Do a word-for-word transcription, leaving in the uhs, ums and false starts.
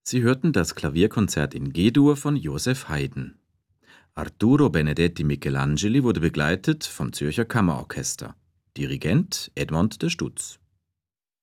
Sie hörten das Klavierkonzert in G-Dur von Joseph Haydn. Arturo Benedetti Michelangeli wurde begleitet vom Zürcher Kammerorchester. Dirigent Edmond de Stutz.